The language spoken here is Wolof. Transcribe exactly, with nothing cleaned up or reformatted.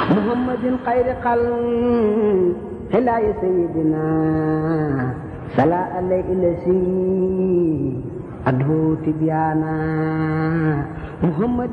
محمد خير خلق هلا سيدنا صلى عليه الذي أدعو تبيانا محمد